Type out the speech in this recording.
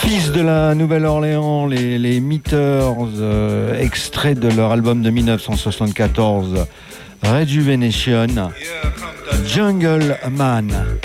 Fils de la Nouvelle-Orléans, les Meters, extrait de leur album de 1974, Rejuvenation, Jungle Man.